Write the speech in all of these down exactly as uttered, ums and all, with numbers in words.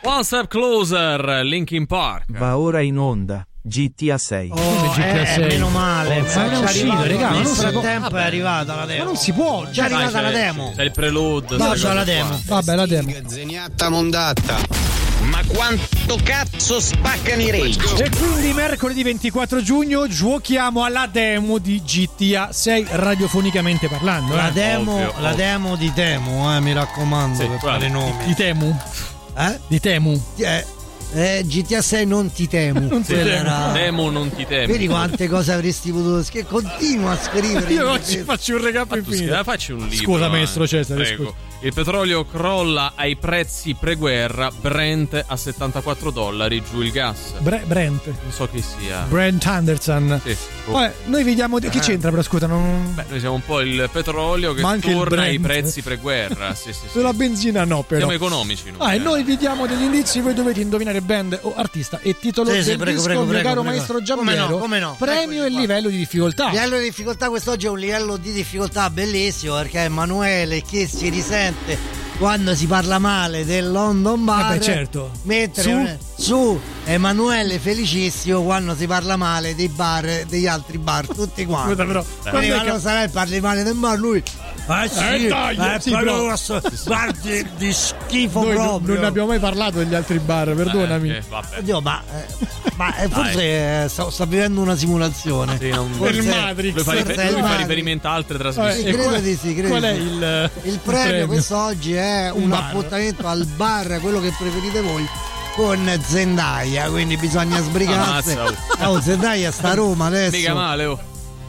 One Step Closer, Linkin Park. Va ora in onda G T A sei. Oh, G T A sei. Eh, meno male. Oh, ma non è uscito, raga, nel non si può. frattempo è arrivata la demo. Ma non si può. Già è Dai, arrivata c'è, la demo. C'è il prelude. No, queste c'è la cose demo. qua. Vabbè, la demo. Zeniatta mondatta. Ma quanto cazzo spaccano i rage? E quindi mercoledì ventiquattro giugno giochiamo alla demo di G T A sei radiofonicamente parlando. La eh. demo, Ovvio, la ovvio. demo di Temu, eh, mi raccomando, Sì, per quale? fare i nomi. Di Temu. Eh? Di Temu. Eh, eh, G T A sei non ti temo. Non ti Quella temo. era- Temo non ti temo. Vedi quante cose avresti potuto scrivere? Continua a scrivere. Io oggi faccio un recap Ma tu infinito. scrivi, facci un libro. Scusa, eh. maestro Cesare, Prego. scusa. Il petrolio crolla ai prezzi preguerra, Brent a settantaquattro dollari, giù il gas. Bre- Brent. Non so chi sia. Brent Anderson. Sì. Oh. Vabbè, noi vediamo. Che c'entra però? Scusa, non. Beh, noi siamo un po' il petrolio che Ma anche il torna ai Brent. prezzi preguerra. Sì, sì, sì. Per la benzina no, però. Siamo economici noi. Ah, e eh. noi vi diamo degli indizi, voi dovete indovinare band o artista e titolo Sì, del sì, prego, disco, prego, mio prego, caro prego. maestro Come Giampiero. no, come no. Premio Eccoci e qua. livello di difficoltà. Il livello di difficoltà quest'oggi è un livello di difficoltà bellissimo perché è Emanuele che si risente quando si parla male del London Bar. Eh beh, certo. Mentre su? su Emanuele felicissimo quando si parla male dei bar, degli altri bar, tutti quanti. Scusa, però, Quindi quando è quando che- sarà parli male del bar lui eh sì, Eh, dai, eh, sì, però però- questo- guardi di schifo Noi non- proprio. non abbiamo mai parlato degli altri bar, perdonami. Eh, vabbè. Oddio, ma, eh, ma eh, forse eh, sto, sto vivendo una simulazione. Sì, non- Forse- Per Matrix. Lui fa, rifer- forse è lui fa Matrix. riferimento a altre Eh, trasmissioni. e credo qual- di sì, credo Qual di è sì. il, Il premio quest'oggi è un, Un bar. appuntamento al bar, quello che preferite voi, con Zendaya, quindi bisogna sbrigarsi. Ammazza, Oh, Zendaya sta a Roma adesso. Mica male, oh.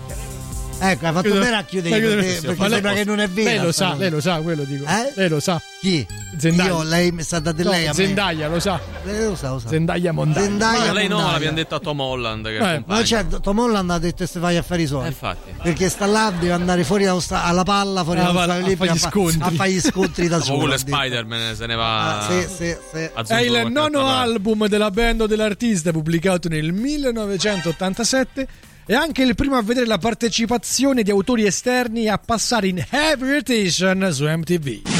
Ecco, hai fatto Scusa, bene a chiudere ma che- perché, sì, perché ma lei- sembra che non è vero. Lei lo sa, lei lo sa, quello dico. Eh? Lei lo sa. Chi? Zendaya. Io, lei mi sta dando No, lei a me. Zendaya, lo sa. Lei lo sa, lo sa. Zendaya Mondai. Zendaya Ma lei no, Mondaya. l'abbiamo detto a Tom Holland. Che Eh, è Ma compagno. certo, Tom Holland ha detto se vai a fare i Eh, suoi. infatti. Perché sta là, deve andare fuori dallo sta- alla palla, fuori Ah, dallo va- stadio a Olimpico, fare gli fa- scontri. a fare gli scontri da Dopo solo. quello ha detto. Spider-Man se ne va. Ah, sì, sì, sì. a È il Zundolo, nono qualche altra album della band o dell'artista pubblicato nel millenovecentottantasette e anche il primo a vedere la partecipazione di autori esterni a passare in heavy rotation su M T V.